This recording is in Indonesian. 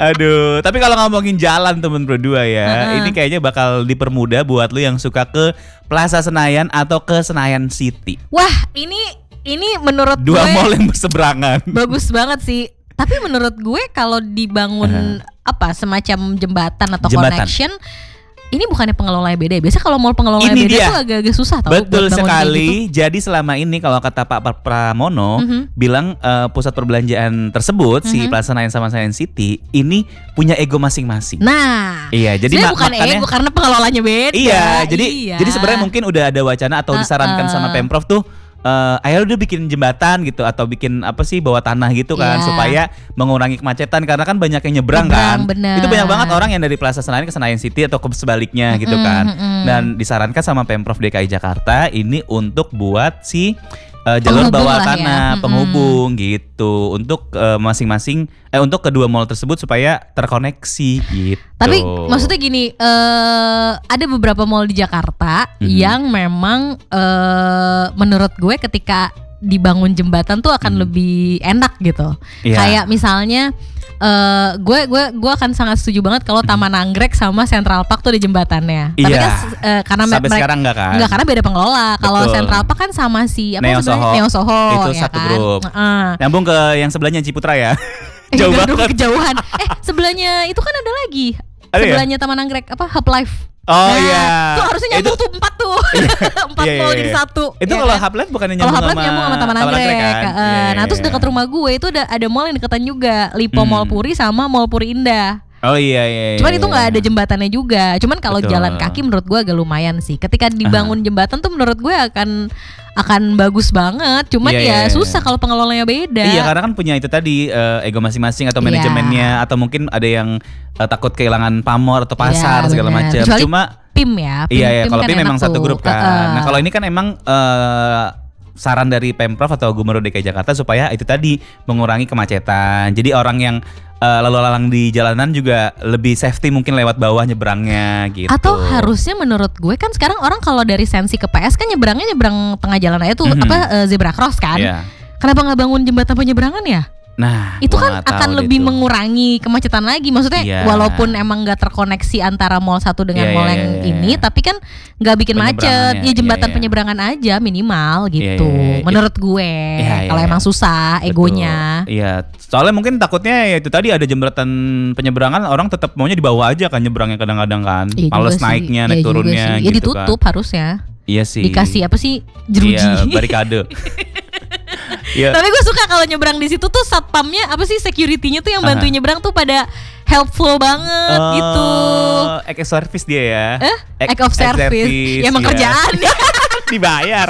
Aduh, tapi kalau ngomongin jalan temen berdua ya, ini kayaknya bakal dipermudah buat lu yang suka ke Plaza Senayan atau ke Senayan City. Wah, ini menurut Dua gue mall yang berseberangan. bagus banget sih. Tapi menurut gue kalau dibangun semacam jembatan atau connection, ini bukannya pengelola yang beda ya? Biasa kalau mall pengelola yang beda tuh agak-agak susah tau. Betul sekali. Gitu. Jadi selama ini kalau kata Pak Pramono bilang pusat perbelanjaan tersebut si Plaza Senayan sama Senayan City ini punya ego masing-masing. Nah, iya, jadi bukan ego karena pengelolanya beda. Iya, jadi sebenarnya mungkin udah ada wacana atau disarankan sama Pemprov tuh. Ayo udah bikin jembatan gitu atau bikin bawah tanah gitu kan supaya mengurangi kemacetan karena kan banyak yang nyebrang kan. Bener. Itu banyak banget orang yang dari Plaza Senayan ke Senayan City atau ke sebaliknya gitu kan. Dan disarankan sama Pemprov DKI Jakarta ini untuk buat jalur bawah tanah penghubung gitu untuk masing-masing untuk kedua mall tersebut supaya terkoneksi gitu. Tapi maksudnya gini, ada beberapa mall di Jakarta yang memang menurut gue ketika dibangun jembatan tuh akan lebih enak gitu. Kayak misalnya gue akan sangat setuju banget kalau Taman Anggrek sama Central Park tuh ada jembatannya. Tapi kan karena sampai sekarang enggak kan? Enggak, karena beda pengelola. Kalau Central Park kan sama Neo Soho. ya Itu satu kan? grup. Nyambung ke yang sebelahnya Ciputra ya. Jauh banget. Kejauhan. Sebelahnya itu kan ada lagi. Sebelahnya Taman Anggrek Hub Life. Oh iya. Itu harusnya nyambung tuh 4 tuh. 4 mall jadi satu. Itu kalau Hub Life bukannya nyambung sama nyambung sama Taman Anggrek kan? Nah terus dekat rumah gue itu ada mall yang deketan juga, Lipo Mall Puri sama Mall Puri Indah. Oh iya. Cuman itu nggak ada jembatannya juga. Cuman kalau jalan kaki menurut gue agak lumayan sih. Ketika dibangun jembatan tuh menurut gue akan bagus banget. Cuman susah kalau pengelolanya beda. Iya, karena kan punya itu tadi ego masing-masing atau manajemennya atau mungkin ada yang takut kehilangan pamor atau pasar segala macam. Cuma PIM ya. Iya, kalau PIM memang satu grup kan. Nah, kalau ini kan emang saran dari Pemprov atau Gubernur DKI Jakarta supaya itu tadi mengurangi kemacetan. Jadi orang yang lalu lalang di jalanan juga lebih safety mungkin lewat bawah nyebrangnya gitu. Atau harusnya menurut gue kan sekarang orang kalau dari Sensi ke PS kan nyebrang tengah jalan aja tuh zebra cross kan. Kenapa nggak bangun jembatan penyeberangan ya? Nah, itu kan akan lebih mengurangi kemacetan lagi. Maksudnya walaupun emang nggak terkoneksi antara mall satu dengan mall yang ini, tapi kan nggak bikin macet. Ya jembatan penyeberangan aja minimal gitu. Menurut gue. Kalau emang susah egonya. Iya. Soalnya mungkin takutnya ya itu tadi ada jembatan penyeberangan orang tetap maunya di bawah aja kan nyebrangnya kadang-kadang kan. Males naiknya, naik turunnya gitu. Ya ditutup kan harusnya. Iya sih. Dikasih jeruji. Iya, barikade. Tapi gue suka kalau nyebrang di situ tuh satpamnya security-nya tuh yang bantuin nyebrang tuh pada helpful banget gitu. Act of service dia ya. Act of service. Ya emang kerjaan. Dibayar.